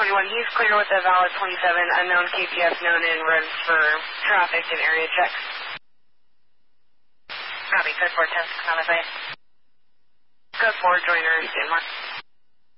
21, he's clear with a valid 27, unknown KPF known en route for traffic and area checks. Copy, code 410, on the way. Code 4, joiner, Denmark.